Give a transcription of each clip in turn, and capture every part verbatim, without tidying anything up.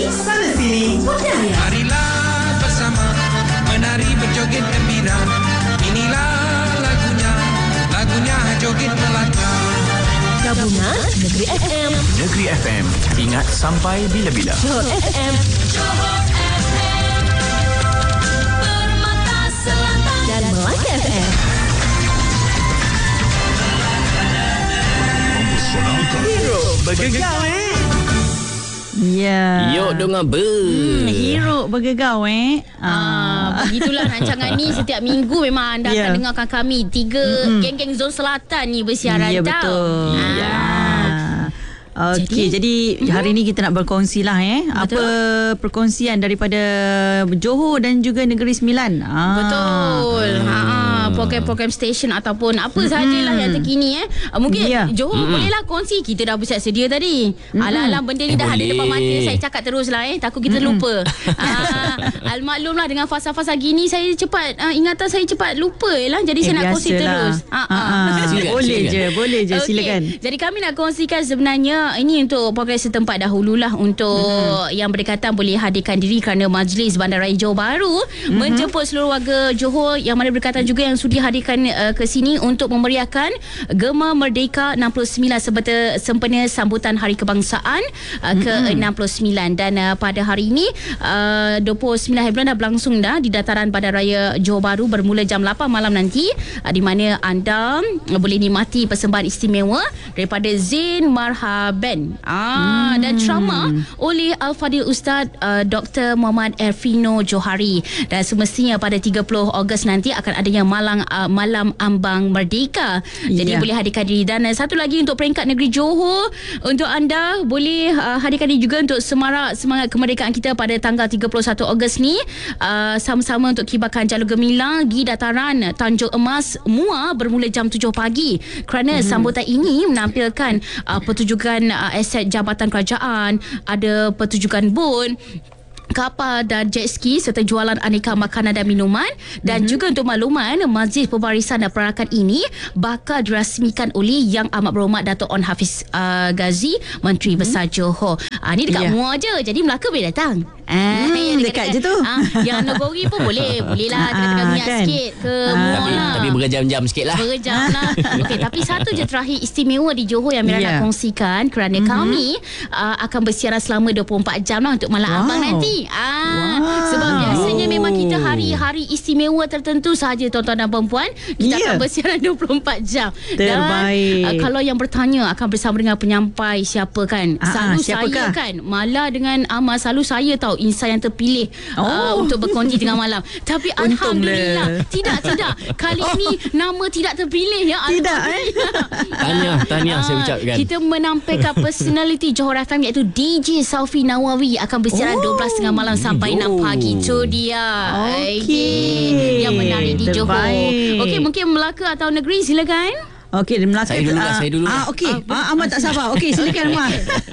sana sini budaya. Marilah bersama menari berjoget gembira. Inilah lagunya, lagunya joget Melaka. Gabungan Negeri F M. Negeri F M. Ingat sampai bila-bila. Johor F M. Johor F M. Permata Selatan. Dan Melaka F M. Hero bergegar eh. Ya. Yok dengar ber. Hmm, hero bergegau eh. Ah, begitulah rancangan ni setiap minggu memang anda Ya. akan dengarkan kami tiga mm-hmm. geng-geng Zon Selatan ni bersiaran Ya, tau. betul. Ya. Okey, jadi, jadi hari ni kita nak berkongsi lah eh. Betul. Apa perkongsian daripada Johor dan juga Negeri Sembilan. Ah. Betul. Ha, program-program stesen ataupun apa mm-hmm. sahajalah yang terkini eh. Mungkin Ya. Johor Mm-mm. bolehlah kongsi. Kita dah bersiap sedia tadi. Mm-mm. Alang-alang benda ni Eh, dah ada boleh. depan mata. Saya cakap terus lah eh. Takut kita Mm-mm. lupa. ah, Almaklumlah dengan fasa-fasa gini saya cepat uh, ingatan saya cepat lupa lah. Jadi Eh, saya nak kongsi biasalah. terus. Ah, Ah, ah. Silakan, Boleh silakan. je, boleh je. Okey. Silakan. Jadi kami nak kongsikan sebenarnya ini untuk program setempat dahululah untuk mm-hmm. yang berdekatan boleh hadirkan diri kerana Majlis Bandaraya Johor Bahru mm-hmm. menjemput seluruh warga Johor yang mana berdekatan juga yang sudi hadirkan uh, ke sini untuk memeriahkan Gema Merdeka enam puluh sembilan serta sempena sambutan Hari Kebangsaan uh, ke mm-hmm. enam puluh sembilan dan uh, pada hari ini uh, dua puluh sembilan hari bulan dah berlangsung dah di dataran Bandaraya Johor Bahru bermula jam lapan malam nanti uh, di mana anda uh, boleh nikmati persembahan istimewa daripada Zain Marhaban ah hmm. dan ceramah oleh Al-Fadhil Ustaz uh, Doktor Muhammad Erfino Johari dan semestinya pada tiga puluh Ogos nanti akan adanya malang uh, malam ambang merdeka. Jadi Ya. boleh hadirkan diri dan uh, satu lagi untuk peringkat negeri Johor untuk anda boleh uh, hadirkan diri juga untuk semarak semangat kemerdekaan kita pada tanggal tiga puluh satu Ogos ni uh, sama-sama untuk kibarkan jalur gemilang di dataran Tanjung Emas Muar bermula jam tujuh pagi kerana hmm. sambutan ini menampilkan uh, pertunjukan uh, aset Jabatan Kerajaan, ada pertunjukan bot, kapal dan jet ski serta jualan aneka makanan dan minuman dan mm-hmm. juga untuk makluman Majlis Pembarisan dan Perarakan ini bakal dirasmikan oleh Yang Amat Berhormat Dato' On Hafiz uh, Ghazi Menteri mm-hmm. Besar Johor. Ah, ni dekat Ya. Muar je, jadi Melaka boleh datang. Ah, Hmm, dekat je tu. Ah, yang Nogori pun boleh, boleh lah tengah-tengah Ah, minyak kan? sikit ke Ah. Muar Tapi, lah. tapi berjam-jam sikit lah. Berjam lah. Okey, tapi satu je terakhir istimewa di Johor yang Mira Ya. nak kongsikan kerana mm-hmm. kami uh, akan bersiaran selama dua puluh empat jam lah untuk malam Wow. abang nanti. Ah, Wow. sebab biasanya memang kita hari-hari istimewa tertentu sahaja tuan-tuan dan perempuan kita Ya. akan bersiaran dua puluh empat jam. Terbaik. Dan uh, kalau yang bertanya akan bersama dengan penyampai siapa kan? Ah, Selalu siapakah? saya kan. Malah dengan Amal selalu saya tahu insan yang terpilih Oh. uh, untuk berkongsi tengah malam. Tapi Untung alhamdulillah lah. tidak tidak. Kali ini nama tidak terpilih ya. Tidak, eh? Tahniah, tahniah saya Ah, ucapkan. Kita menampilkan personality Johor F M iaitu D J Saufi Nawawi akan bersiaran Oh. dua belas tiga malam sampai Yo. enam pagi. Itu dia. Okey. Yang menarik di Johor. Terbaik. Okey, mungkin Melaka atau negeri silakan. Okey, Melaka. Saya dulu lah, ah, saya dulu lah. Ah, okey. Ah, Ahmad tak sabar. Okey, silakan Ahmad.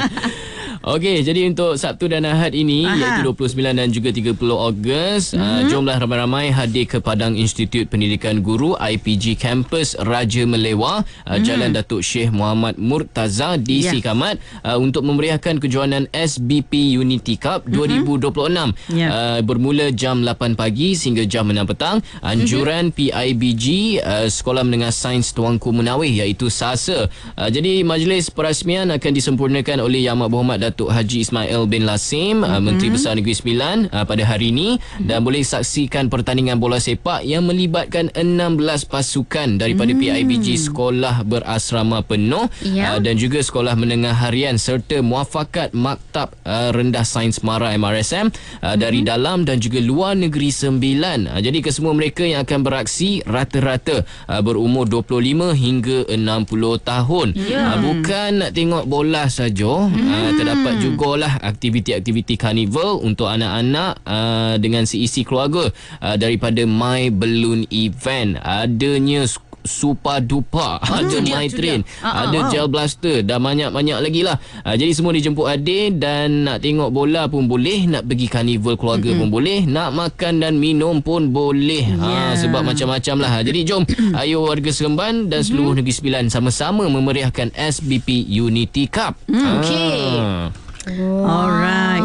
Okey, jadi untuk Sabtu dan Ahad ini Aha. iaitu dua puluh sembilan dan juga tiga puluh Ogos, mm-hmm. uh, jomlah ramai-ramai hadir ke Padang Institut Pendidikan Guru I P G Kampus Raja Melewah, uh, mm. Jalan Datuk Syekh Muhammad Murtaza di Ya. Sikamat uh, untuk memeriahkan kejohanan S B P Unity Cup dua ribu dua puluh enam. Ya. Uh, bermula jam lapan pagi sehingga jam enam petang. Anjuran mm-hmm. P I B G uh, Sekolah Menengah Sains Tuanku Menawih iaitu SASA. Uh, jadi majlis perasmian akan disempurnakan oleh Yang Amat Berhormat Datuk Haji Ismail bin Lasim, mm-hmm. uh, Menteri Besar Negeri Sembilan uh, pada hari ini, mm-hmm. dan boleh saksikan pertandingan bola sepak yang melibatkan enam belas pasukan daripada mm-hmm. P I B G Sekolah Berasrama Penuh, Ya. uh, dan juga Sekolah Menengah Harian serta Muafakat Maktab uh, Rendah Sains Mara M R S M uh, mm-hmm. dari dalam dan juga luar negeri sembilan. Uh, jadi kesemua mereka yang akan beraksi rata-rata uh, berumur dua puluh lima hingga enam puluh tahun. Ya. Uh, bukan nak tengok bola saja, mm-hmm. uh, terdapat juga lah aktiviti-aktiviti karnival untuk anak-anak uh, dengan seisi keluarga uh, daripada My Balloon Event. Adanya Super Duper, Oh, ada tu dia, My tu Train, dia. Ah, ada ah, Gel Blaster dan banyak-banyak lagi lah. Uh, jadi semua dijemput hadir dan nak tengok bola pun boleh, nak pergi karnival keluarga mm-hmm. pun boleh, nak makan dan minum pun boleh. Yeah. Ha, sebab macam-macam lah. Jadi jom ayo warga Seremban dan seluruh mm-hmm. Negeri Sembilan sama-sama memeriahkan S B P Unity Cup. Mm, okey. Ah. Alright,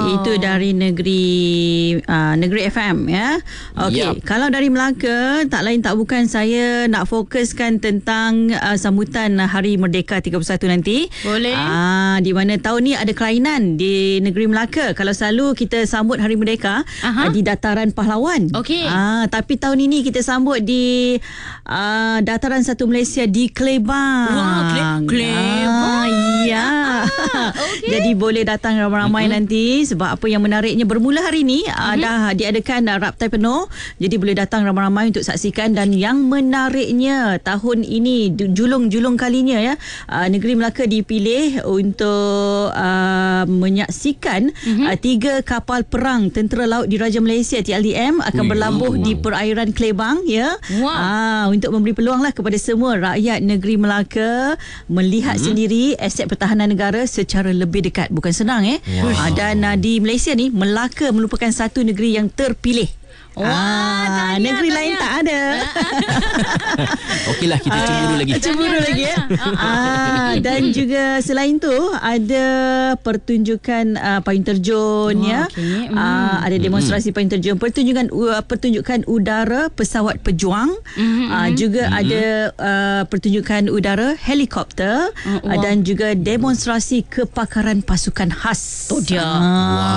Itu dari negeri uh, negeri F M ya. Okey, Yap. kalau dari Melaka, tak lain tak bukan saya nak fokuskan tentang uh, sambutan Hari Merdeka tiga puluh satu nanti. Boleh. Ah, di mana tahun ni ada kelainan di negeri Melaka. Kalau selalu kita sambut Hari Merdeka uh, di Dataran Pahlawan. Okey. Ah, tapi tahun ini kita sambut di uh, Dataran Satu Malaysia di Klebang. Wah, Kle- Klebang. Ah, ya. Ah, okey. Jadi boleh datang ramai-ramai mm-hmm. nanti sebab apa yang menariknya bermula hari ni mm-hmm. uh, dah diadakan uh, raptai penuh. Jadi boleh datang ramai-ramai untuk saksikan, dan yang menariknya tahun ini julung-julung kalinya ya uh, negeri Melaka dipilih untuk uh, menyaksikan mm-hmm. uh, tiga kapal perang Tentera Laut Diraja Malaysia T L D M akan Ui, berlabuh wow. di perairan Klebang ya. Wow. Ah, untuk memberi peluanglah kepada semua rakyat negeri Melaka melihat mm-hmm. sendiri aset pertahanan negara secara lebih dekat. Bukan senang eh. Wow. Ah, dan uh, di Malaysia ni Melaka merupakan satu negeri yang terpilih. Wah, ah, tahniah, negeri tahniah. lain tak ada. Okeylah, kita cemburu lagi. Cemburu lagi ya. ah, dan juga selain tu ada pertunjukan uh, payung terjun Wah, ya. okey. Mm. Ah, ada demonstrasi payung terjun, pertunjukan uh, pertunjukan udara pesawat pejuang. Mm-hmm. Ah, juga mm-hmm. ada uh, pertunjukan udara helikopter Mm, uh, wow. dan juga demonstrasi kepakaran pasukan khas. Oh, dia. Ah.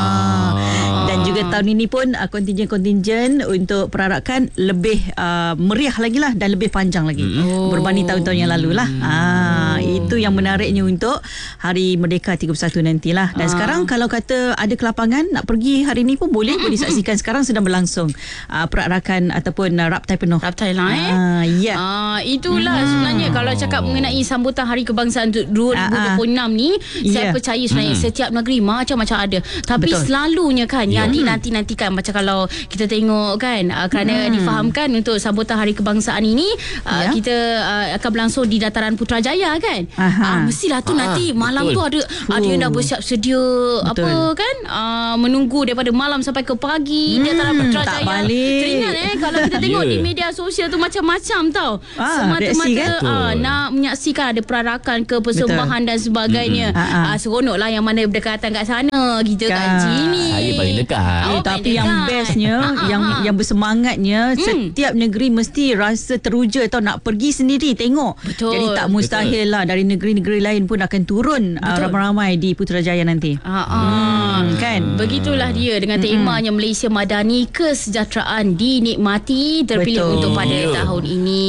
Wow. Dan juga tahun ini pun uh, kontinjen-kontinjen untuk perarakan lebih uh, meriah lagi lah dan lebih panjang lagi Oh. berbanding tahun-tahun yang lalu lah. Ah, itu yang menariknya untuk Hari Merdeka tiga puluh satu nantilah. Dan Ah. sekarang kalau kata ada kelapangan nak pergi hari ni pun boleh boleh saksikan. Sekarang sedang berlangsung uh, perarakan ataupun uh, raptai penuh. Raptai lah eh. Ah, ya. Ah, itulah hmm. sebenarnya kalau cakap mengenai sambutan Hari Kebangsaan dua ribu dua puluh enam ni, saya Yeah. percaya sebenarnya Hmm. setiap negeri macam-macam ada. Tapi Betul. selalunya kan Ya. yang dinanti-nanti kan, macam kalau kita tengok kan, uh, kerana Hmm. difahamkan untuk sambutan Hari Kebangsaan ini uh, Ya. kita uh, akan berlangsung di Dataran Putrajaya kan. Aha. Ah, mestilah tu Ah, nanti malam betul. tu ada ada yang dah bersiap sedia Betul. apa kan, uh, menunggu daripada malam sampai ke pagi di Dataran Hmm, Putrajaya. tak balik. Teringat eh kalau kita tengok Ya. di media sosial tu macam-macam tau. Ah, reaksi Semata-mata kan? ah, nak menyaksikan ada perarakan ke persembahan dan sebagainya. Mm-mm. Ah, ah. Ah, seronoklah yang mana berdekatan kat sana, kita kat Kan. sini. Saya paling dekat. Oh, Eh, paling tapi dekat. yang bestnya Ah, ah, yang ah. yang bersemangatnya setiap negeri mesti rasa teruja tau nak pergi sendiri tengok. Betul. Jadi tak mustahil lah dari negeri-negeri lain pun akan turun uh, ramai-ramai di Putrajaya nanti. Ah, ah. Hmm, kan? Begitulah dia dengan temanya Malaysia Madani, kesejahteraan dinikmati, terpilih Betul. untuk pada Ya. tahun ini.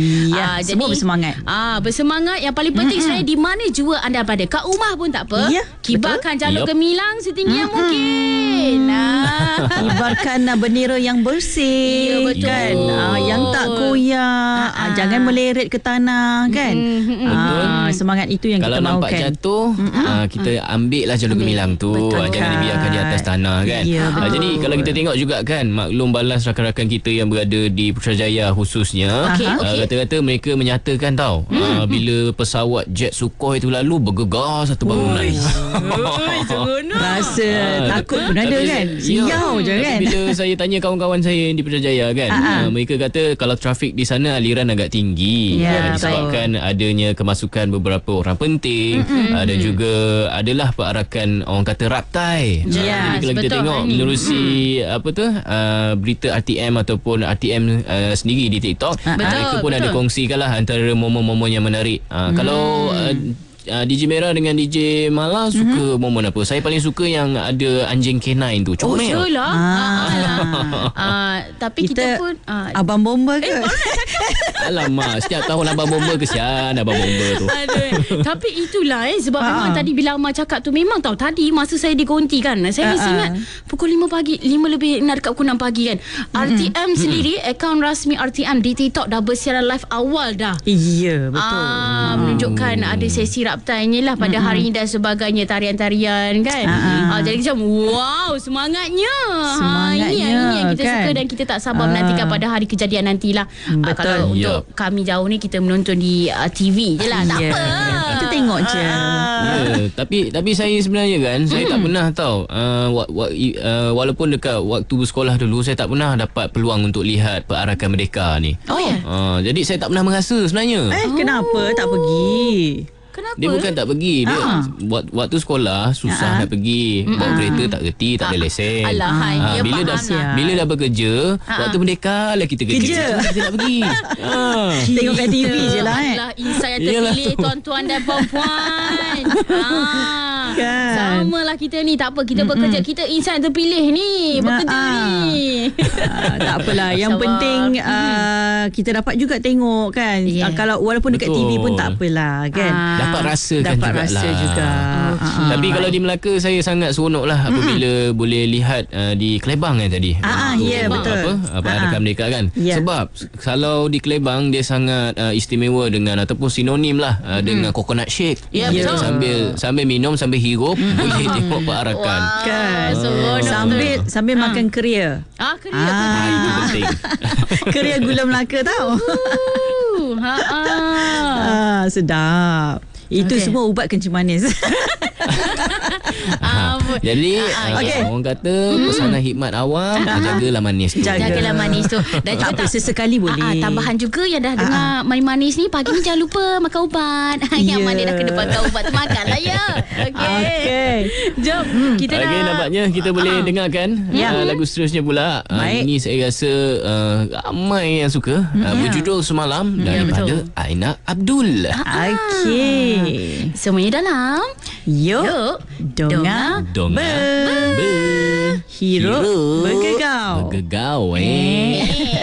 Ya, semua bersemangat. Ah, bersemangat. Yang paling penting sebenarnya di mana jua anda berada. Kat rumah pun tak apa. Ya, Kibarkan jalur Yup. gemilang setinggi yang mungkin. Ah. Kibarkan uh, bendera yang bersih. Ya, betul. Kan? Uh, yang tak koyak. Ah, Uh, jangan meleret ke tanah kan. Mm-mm. Uh, semangat itu yang Kalau kita nampak mahukan. jatuh, uh, kita ambil lah jalur gemilang tu. Betul. Ah, jangan dibiarkan di atas tanah kan. Ya, Ah, betul. jadi kalau kita tengok juga kan, maklum balas rakan-rakan kita yang berada di Putrajaya khususnya, Okey, ah, okey. kata-kata mereka menyatakan tau, ah, bila pesawat jet Sukhoi tu lalu bergegar satu bangunan. Oi, seronok. Rasa Ah, takut pun ada tapi- kan. ya, Siau je tapi kan. Bila saya tanya kawan-kawan saya di Putrajaya kan, Ah, ah. uh, mereka kata kalau trafik di sana aliran agak tinggi Ya, uh, disebabkan adanya kemasukan beberapa orang penting, uh, dan juga adalah perarakan orang kata raptai. Uh, Yes, jadi kalau kita betul, tengok Hani. menerusi apa tu uh, berita R T M ataupun R T M uh, sendiri di TikTok, uh, Betul, mereka pun betul. ada kongsikan lah antara momen-momen yang menarik. Uh, Kalau uh, Uh, D J Merah dengan D J Mala suka mm-hmm. momen apa? Saya paling suka yang ada anjing K sembilan tu. Oh, Comel. sure lah. Ah. Ah, alah. Ah, tapi kita, Kita pun ah, abang bomba ke? Alamak, setiap tahun Abang Bomba kesian Abang Bomba tu. Aduh. Tapi itulah eh sebab Ha. memang tadi bila Amal cakap tu memang tahu tadi masa saya digonti kan. Saya Ha, masih ha. ingat pukul lima pagi, lima lebih nak dekat pukul enam pagi kan. R T M sendiri, akaun rasmi R T M di TikTok dah bersiaran live awal dah. Iya, betul. Ah, menunjukkan ada sesi raptainya lah pada hari ini dan sebagainya, tarian-tarian kan. Ah, Ah, jadi macam wow, semangatnya. Semangatnya, ha, ini, yang- ini yang kita kan? suka dan kita tak sabar Ah. menantikan pada hari kejadian nantilah. Ah, Betul. kalau untuk Yup. kami jauh ni kita menonton di uh, T V je lah. Tak Ya. apa. Kita tengok je. Ya, tapi tapi saya sebenarnya kan saya tak pernah tahu uh, wa, wa, i- uh, walaupun dekat waktu bersekolah dulu saya tak pernah dapat peluang untuk lihat perarakan merdeka ni. Oh ya. Uh, jadi saya tak pernah merasa sebenarnya. Eh, kenapa tak pergi? Kenapa? Dia bukan tak pergi. Dia Ah. buat waktu sekolah susah Ah. nak pergi. Bawa kereta tak reti, tak ada lesen. Alah, hai, Ah, dia bila dah faham lah. bila dah bekerja, waktu merdeka lah kita kerja. Kerja. Kita nak pergi. Ah. Tengok kat T V je lah eh. Adalah insan yang Yelah terpilih tu. tuan-tuan dan puan-puan. ah, Kan. Sama lah kita ni. Tak apa, kita Mm-mm. bekerja. Kita insan yang terpilih ni. Bekerja Ah, ah. ni. Ah, tak apalah. Yang Sabar. penting uh, kita dapat juga tengok kan. Yeah. Uh, kalau walaupun dekat T V Betul. pun tak apalah kan. Ah. Dapat rasakan Dapat jugalah. rasa juga. Okey. Ah, Tapi ah. kalau di Melaka saya sangat seronok lah apabila boleh lihat uh, di Kelebang kan tadi. Ah, ah, Waktu ya, betul. Apa? Apa Ah, Harapan ah. Merdeka kan. Ya. Sebab kalau di Kelebang dia sangat uh, istimewa dengan ataupun sinonim lah uh, dengan coconut shake. Ya, Jadi betul. Sambil sambil minum sambil hirup boleh tengok perarakan. Wah, Kan. seronok Sambil betul. sambil Ah. makan keria. Ah, keria. Ah. Ah, itu penting. Keria gula Melaka tau. Uh, ha, ah. Ah, sedap. Itu Okey. semua ubat kencing manis. Ah, Jadi Ah, uh, okey. orang kata pesanan hikmat awam jagalah manis tu. Jaga. Jagalah manis tu. Dan Tak apa, sesekali boleh. Ah, ah, tambahan juga yang dah dengar manis-manis ni, pagi ni jangan lupa makan ubat. Yang Ya. mana dah kena makan ubat tu, makanlah ya. Okey. Okey. Jom kita Okey, nak nampaknya kita boleh dengarkan Ya. uh, lagu seterusnya pula. Uh, Baik. ini saya rasa uh, ramai yang suka. Uh, berjudul Semalam daripada betul. Aina Abdul. Okey. semuanya dalam Yuk. Yuk Donga. Donga Ber- ber Hirup. Bergegau. Bergegau eh.